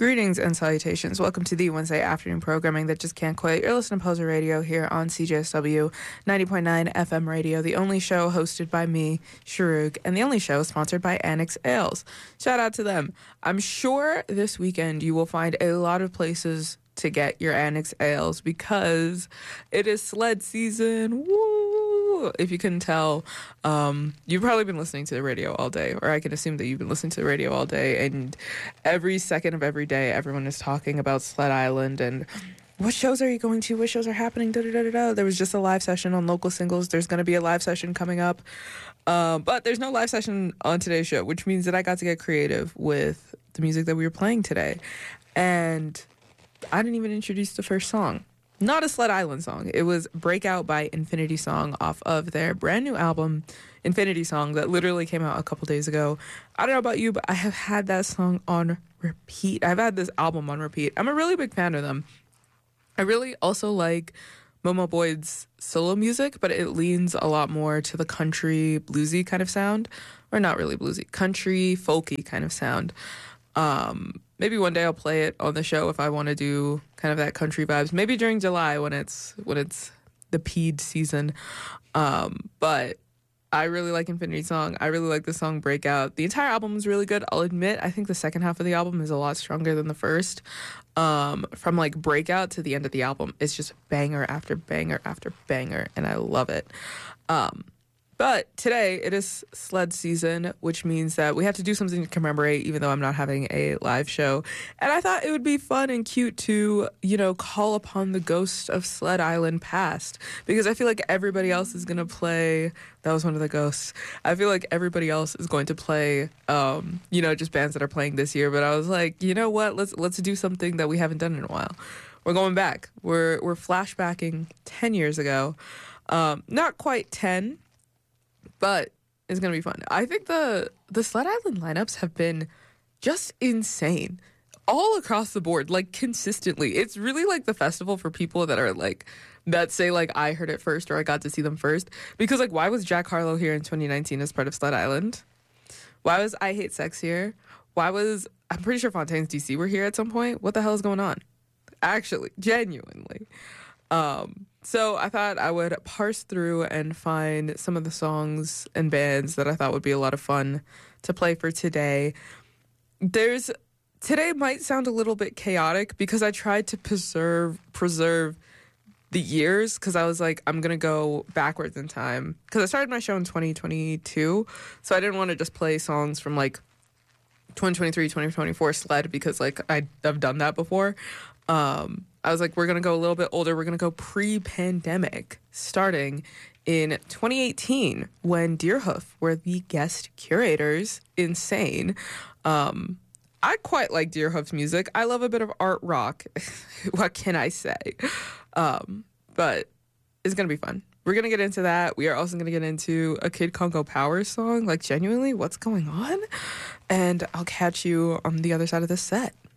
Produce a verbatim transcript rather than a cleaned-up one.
Greetings and salutations. Welcome to the Wednesday afternoon programming that just can't quit. You're listening to Poser Radio here on C J S W ninety point nine F M radio, the only show hosted by me, Sharuk, and the only show sponsored by Annex Ales. Shout out to them. I'm sure this weekend you will find a lot of places to get your Annex Ales because it is sled season. Woo! If you couldn't tell, um, you've probably been listening to the radio all day, or I can assume that you've been listening to the radio all day, and every second of every day, everyone is talking about Sled Island and what shows are you going to? What shows are happening? Da, da, da, da, da. There was just a live session on Local Singles. There's going to be a live session coming up. Um, but there's no live session on today's show, which means that I got to get creative with the music that we were playing today. And I didn't even introduce the first song. Not a Sled Island song. It was Breakout by Infinity Song off of their brand new album, Infinity Song, that literally came out a couple days ago. I don't know about you, but I have had that song on repeat. I've had this album on repeat. I'm a really big fan of them. I really also like Momo Boyd's solo music, but it leans a lot more to the country, bluesy kind of sound. Or not really bluesy, country, folky kind of sound. Um, maybe one day I'll play it on the show if I want to do kind of that country vibes. Maybe during July when it's when it's the peed season. Um, but I really like Infinity Song. I really like the song Breakout. The entire album is really good. I'll admit, I think the second half of the album is a lot stronger than the first. Um, from like Breakout to the end of the album, it's just banger after banger after banger, and I love it. Um, But today it is sled season, which means that we have to do something to commemorate, even though I'm not having a live show. And I thought it would be fun and cute to, you know, call upon the ghost of Sled Island past, because I feel like everybody else is going to play. That was one of the ghosts. I feel like everybody else is going to play, um, you know, just bands that are playing this year. But I was like, you know what? Let's let's do something that we haven't done in a while. We're going back. We're we're flashbacking ten years ago. Um, not quite ten. But it's going to be fun. I think the the Sled Island lineups have been just insane all across the board, like consistently. It's really like the festival for people that are like, that say like I heard it first or I got to see them first. Because like, why was Jack Harlow here in twenty nineteen as part of Sled Island? Why was I Hate Sex here? Why was, I'm pretty sure Fontaines D C were here at some point. What the hell is going on? Actually, genuinely. Um, so I thought I would parse through and find some of the songs and bands that I thought would be a lot of fun to play for today. There's, today might sound a little bit chaotic because I tried to preserve, preserve the years, because I was like, I'm going to go backwards in time. Because I started my show in twenty twenty-two, so I didn't want to just play songs from like twenty twenty-three, twenty twenty-four sled, because like I, I've done that before. Um, I was like, we're going to go a little bit older. We're going to go pre-pandemic, starting in twenty eighteen, when Deerhoof were the guest curators. Insane. Um, I quite like Deerhoof's music. I love a bit of art rock. What can I say? Um, but it's going to be fun. We're going to get into that. We are also going to get into a Kid Congo Powers song. Like, genuinely, what's going on? And I'll catch you on the other side of this set.